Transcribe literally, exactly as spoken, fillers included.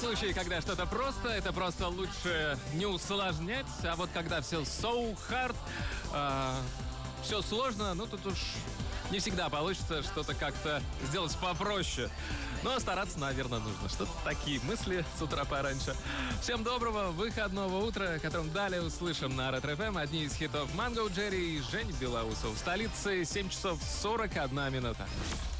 случае, когда что-то просто, это просто лучше не усложнять. А вот когда все so hard, э, все сложно, ну тут уж не всегда получится что-то как-то сделать попроще. Но стараться, наверное, нужно. Что-то такие мысли с утра пораньше. Всем доброго выходного утра, которым далее услышим на Ретро эф эм одни из хитов Манго Джерри и Жень Белоусов. В столице семь часов сорок одна минута.